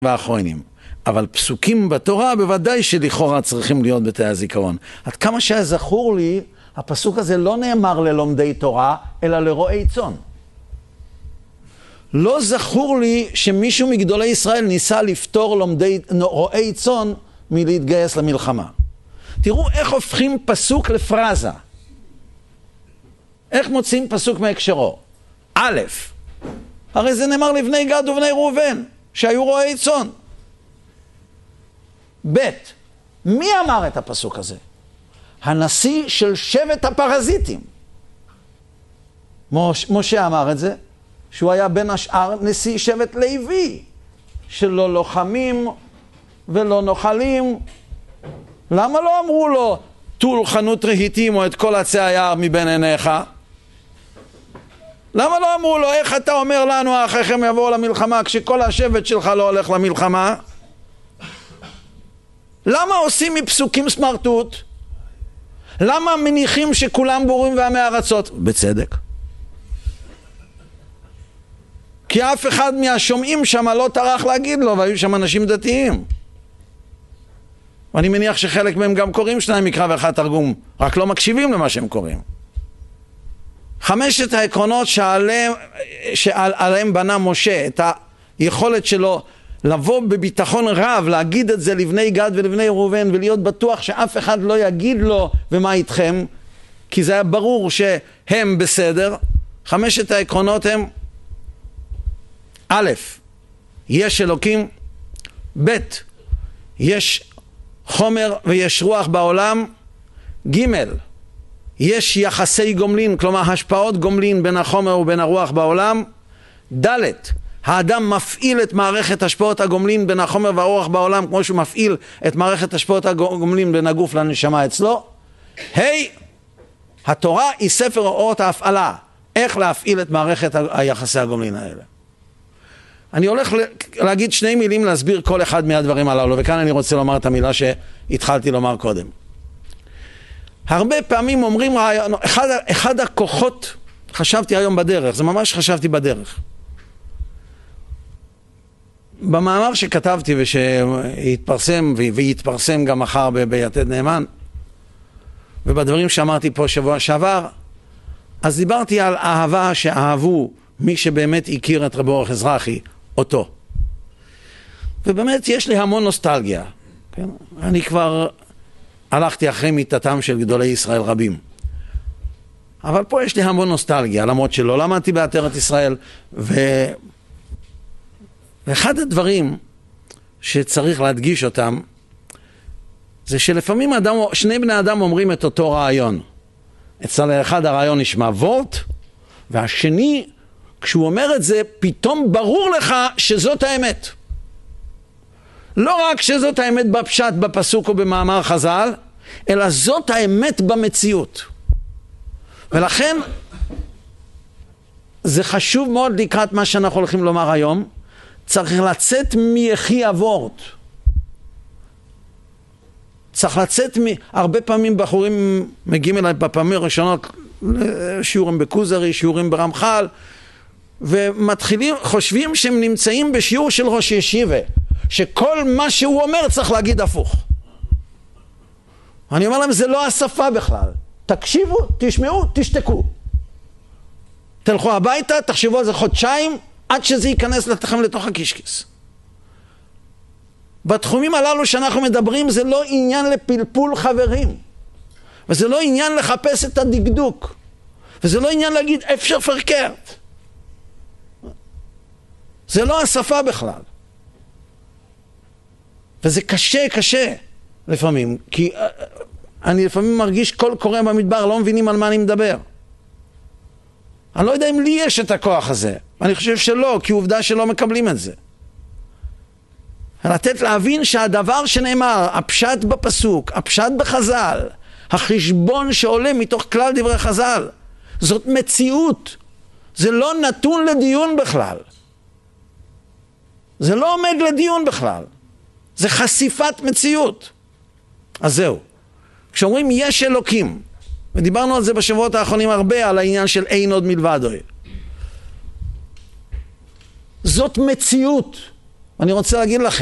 והאחרונים. אבל פסוקים בתורה בוודאי שלכאורה צריכים להיות בתאי הזיכרון. עד כמה שהיה זכור לי, הפסוק הזה לא נאמר ללומדי תורה, אלא לרועי צאן. לא זכור לי שמישהו מגדולי ישראל ניסה לפתור רועי צאן מלהתגייס למלחמה. תראו איך הופכים פסוק לפרזה. איך מוצאים פסוק מהקשרו? א', הרי זה נאמר לבני גד ובני ראובן, שהיו רועי צאן. ב', מי אמר את הפסוק הזה? הנשיא של שבט הפרזיטים. משה אמר את זה, שהוא היה בין השאר נשיא שבט לוי, שלא לוחמים ולא נוחלים. למה לא אמרו לו, תול חנות רהיטים או את כל עצי היער מבין עיניך? למה לא אמרו לו, איך אתה אומר לנו אחיכם יבואו למלחמה כשכל השבט שלך לא הולך למלחמה? למה עושים מפסוקים סמרטוט? למה מניחים שכולם בורים ועמי ארצות? בצדק. כי אף אחד מהשומעים שם לא טרח להגיד לו, והיו שם אנשים דתיים. ואני מניח שחלק מהם גם קוראים 2 מקרא ואחד תרגום, רק לא מקשיבים למה שהם קוראים. 5 העקרונות שעליהם בנה משה, את היכולת שלו לבוא בביטחון רב, להגיד את זה לבני גד ולבני ראובן, ולהיות בטוח שאף אחד לא יגיד לו ומה איתכם, כי זה היה ברור שהם בסדר. 5 העקרונות הם: א', יש אלוקים, ב', יש חומר ויש רוח בעולם, ג', יש יחסי גומלין, כלומר השפעות גומלין בין החומר ובין הרוח בעולם, ד', האדם מפעיל את מערכת השפעות הגומלין בין החומר והרוח בעולם כמו שהוא מפעיל את מערכת השפעות הגומלין בין הגוף לנשמה אצלו. התורה היא ספר אורות ההפעלה, איך להפעיל את מערכת היחסי הגומלין האלה. אני הולך להגיד 2 מילים להסביר כל אחד מהדברים הללו, וכאן אני רוצה לומר את המילה שהתחלתי לומר קודם. הרבה פעמים אומרים, אחד הכוחות, חשבתי היום בדרך, זה ממש חשבתי בדרך. במאמר שכתבתי ושהתפרסם ויתפרסם גם מחר ביתד נאמן, ובדברים שאמרתי פה שבוע שעבר, אז דיברתי על אהבה שאהבו מי שבאמת הכיר את רבי אורך אזרחי, אותו. ובאמת יש לי המון נוסטלגיה. כן? אני כבר הלכתי אחרי מיתתם של גדולי ישראל רבים. אבל פה יש לי המון נוסטלגיה, למרות שלא למדתי בעטרת ישראל, ואחד הדברים שצריך להדגיש אותם, זה שלפעמים 2 בני אדם אומרים את אותו רעיון. אצל האחד הרעיון נשמע וורט, והשני, כשהוא אומר את זה, פתאום ברור לך שזאת האמת. לא רק שזאת האמת בפשט, בפסוק או במאמר חז"ל, אלא זאת האמת במציאות. ולכן, זה חשוב מאוד לקראת מה שאנחנו הולכים לומר היום, צריך לצאת מיחי הוורט. צריך לצאת הרבה פעמים בחורים מגיעים אליי בפעמים הראשונות שיעורים בקוזרי, שיעורים ברמח"ל, ומתחילים, חושבים שהם נמצאים בשיעור של ראש ישיבה, שכל מה שהוא אומר צריך להגיד הפוך. אני אומר להם, זה לא השפה בכלל. תקשיבו, תשמעו, תשתקו. תלכו הביתה, תחשבו על זה חודשיים, עד שזה ייכנס לכם לתוך הקישקיס. בתחומים הללו שאנחנו מדברים, זה לא עניין לפלפול חברים. וזה לא עניין לחפש את הדקדוק. וזה לא עניין להגיד אפשר פרקרת. זה לא השפה בכלל. וזה קשה לפעמים. כי אני לפעמים מרגיש כל קורא במדבר, לא מבינים על מה אני מדבר. אני לא יודע אם לי יש את הכוח הזה. אני חושב שלא, כי עובדה שלא מקבלים את זה. לתת להבין שהדבר שנאמר, הפשט בפסוק, הפשט בחז"ל, החשבון שעולה מתוך כלל דברי חז"ל, זאת מציאות. זה לא נתון לדיון בכלל. זה לא עומד לדיון בכלל. זה חשיפת מציאות. אז זהו. כשאומרים יש אלוקים, ודיברנו על זה בשבועות האחרונים הרבה, על העניין של אין עוד מלבדו. זאת מציאות. אני רוצה להגיד לכם,